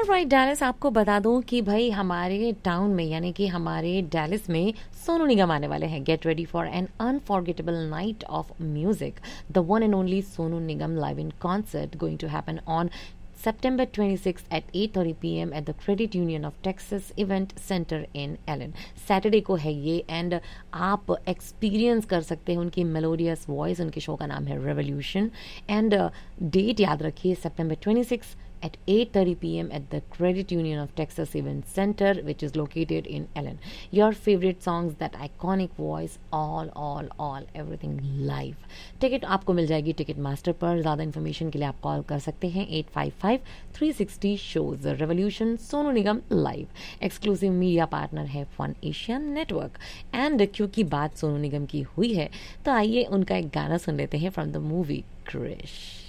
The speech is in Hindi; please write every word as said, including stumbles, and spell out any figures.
ऑलराइट डैलिस, आपको बता दूं कि भाई हमारे टाउन में यानी कि हमारे डैलिस में सोनू निगम आने वाले हैं. Get ready for an unforgettable night of music. The one and only Sonu Nigam live in concert going to happen on September twenty-sixth at eight thirty p m at the Credit Union of Texas Event Center in Allen. Saturday को है ये एंड आप एक्सपीरियंस कर सकते हैं उनकी मेलोडियस वॉइस. उनके शो का नाम है रेवोल्यूशन एंड डेट याद रखिए September twenty-sixth at eight thirty p m at the Credit Union of Texas Event Center, which is located in Allen. Your favorite songs, that iconic voice, all, all, all, everything live. Ticket आपको मिल जाएगी टिकट मास्टर पर. ज़्यादा इन्फॉर्मेशन के लिए आप कॉल कर सकते हैं eight five five three six zero shows. Revolution Sonu Nigam live. Exclusive media partner है फन एशिया नेटवर्क. एंड क्योंकि बात सोनू निगम की हुई है तो आइए उनका एक गाना सुन लेते हैं फ्रॉम द मूवी क्रिश.